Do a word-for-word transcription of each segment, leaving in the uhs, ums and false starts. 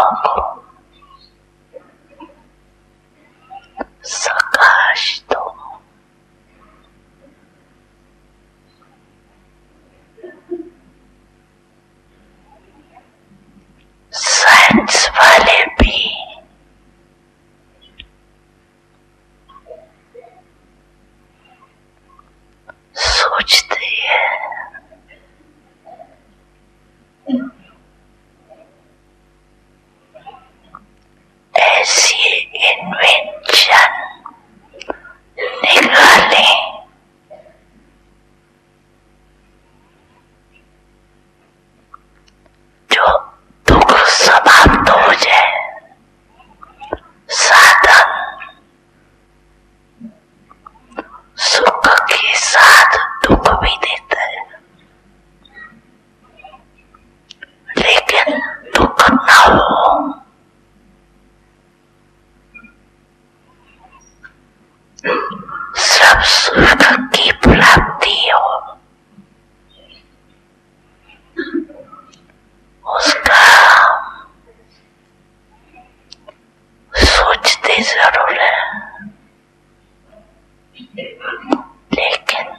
को प्रकाश दो। साइंस वाले भी सोचते हैं ऐसी इन्वेंशन निकाले जो दुख समाप्त हो जाए। साधन सुख के साथ दुख भी देता है, लेकिन दुख न हो। सब सुख की प्राप्ति हो, उसका सोचते जरूर है, लेकिन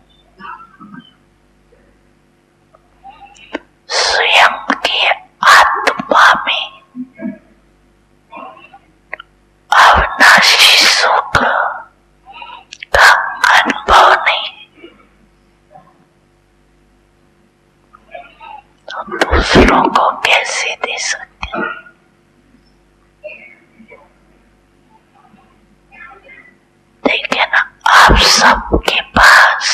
स्वयं की आत्मा में अविनाशी सुख का अनुभव नहीं, तो दूसरों को कैसे दे सकते हैं? लेकिन आप सबके पास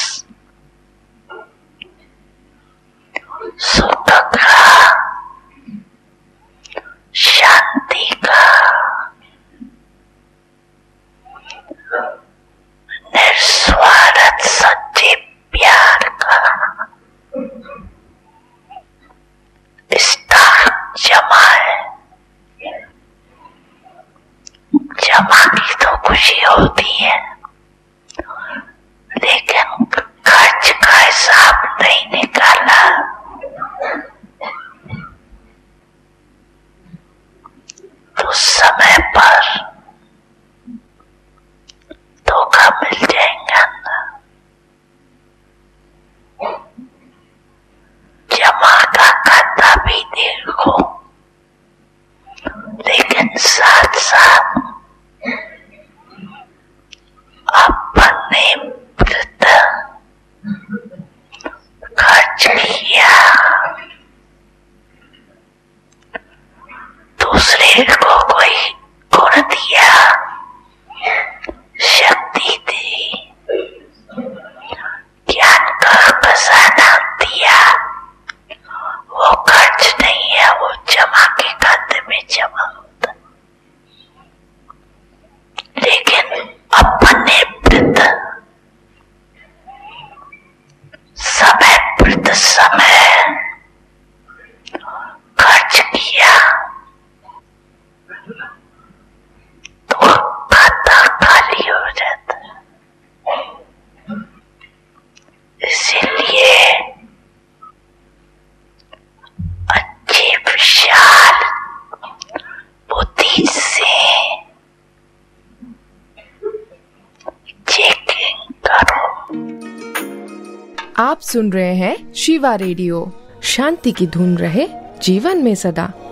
सुख का, शांति का, निस्वार्थ सच्चे प्यार का स्टॉक जमा है। जमा की तो खुशी होती है, लेकिन खर्च का हिसाब नहीं निकाला तो समय पर धोखा मिल जाएगा ना। जमा का खाता भी देखो, लेकिन साथ साथ अपने प्रति खर्च किया, दूसरे को कोई गुण दिया, शक्ति दी, ज्ञान का खजाना दिया, वो खर्च नहीं है, वो जमा के खाते में जमा होता। लेकिन अपने प्रति समय प्रति समय खर्च किया तो खाता खाली हो जाता है। इसीलिए अच्छी विशाल बुद्धि से चेकिंग करो। आप सुन रहे हैं शिवा रेडियो। शांति की धुन रहे जीवन में सदा।